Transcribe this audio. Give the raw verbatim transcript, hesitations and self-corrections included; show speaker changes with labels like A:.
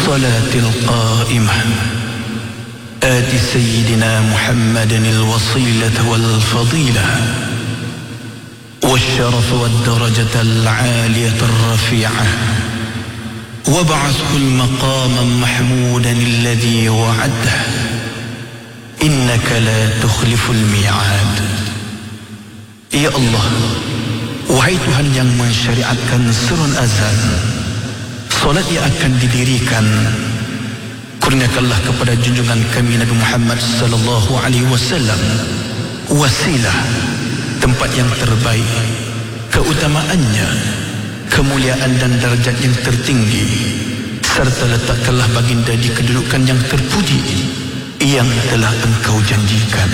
A: الصلاة القائمة آت سيدنا محمد الوصيلة والفضيلة والشرف والدرجة العالية الرفيعة وابعثه المقاما محمودا الذي وعده إنك لا تخلف الميعاد. Ya Allah, wahai Tuhan yang mensyariatkan serun azan, solat yang akan didirikan, kurniakanlah kepada junjungan kami Nabi Muhammad sallallahu alaihi wasallam wasilah, tempat yang terbaik, keutamaannya, kemuliaan dan darjat yang tertinggi, serta letakkanlah baginda di kedudukan yang terpuji yang telah Engkau janjikan.